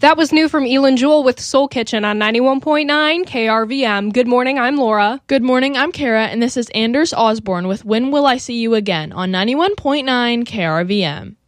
That was new from Elin Jewell with Soul Kitchen on 91.9 KRVM. Good morning, I'm Laura. Good morning, I'm Kara, and this is Anders Osborne with When Will I See You Again on 91.9 KRVM.